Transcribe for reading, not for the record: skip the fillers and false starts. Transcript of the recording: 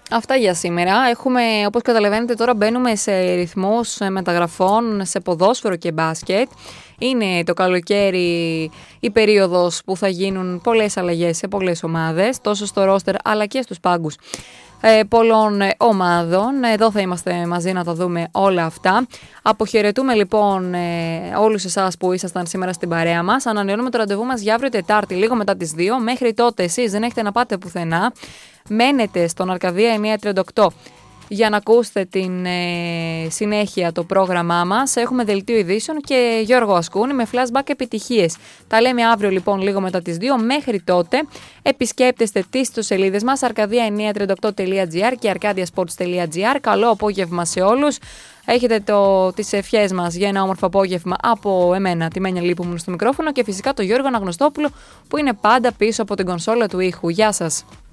Αυτά για σήμερα. Έχουμε, όπως καταλαβαίνετε, τώρα μπαίνουμε σε ρυθμούς μεταγραφών σε ποδόσφαιρο και μπάσκετ. Είναι το καλοκαίρι η περίοδος που θα γίνουν πολλές αλλαγές σε πολλές ομάδες, τόσο στο ρόστερ αλλά και στους πάγκους πολλών ομάδων. Εδώ θα είμαστε μαζί να τα δούμε όλα αυτά. Αποχαιρετούμε λοιπόν όλους εσάς που ήσασταν σήμερα στην παρέα μας. Ανανεώνουμε το ραντεβού μας για αύριο Τετάρτη, λίγο μετά τις 2. Μέχρι τότε εσείς δεν έχετε να πάτε πουθενά. Μένετε στον Αρκαδία 938 για να ακούσετε την συνέχεια το πρόγραμμά μας. Έχουμε δελτίο ειδήσεων και Γιώργο Ασκούνη με flashback επιτυχίες. Τα λέμε αύριο λοιπόν λίγο μετά τις 2. Μέχρι τότε επισκέπτεστε τις ιστοσελίδες μας arcadia938.gr και arcadiasports.gr. Καλό απόγευμα σε όλους. Έχετε τις ευχές μας για ένα όμορφο απόγευμα από εμένα, τη Μένια Λίπου μου στο μικρόφωνο, και φυσικά το Γιώργο Αναγνωστόπουλο που είναι πάντα πίσω από την κονσόλα του ήχου. Γεια σας.